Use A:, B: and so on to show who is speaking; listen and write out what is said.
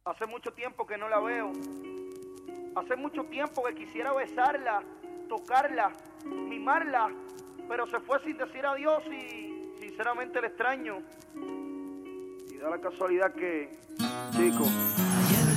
A: Hace mucho tiempo que no la veo. Hace mucho tiempo que quisiera besarla, tocarla, mimarla, pero se fue sin decir adiós y sinceramente la extraño. Y da la casualidad que, chico,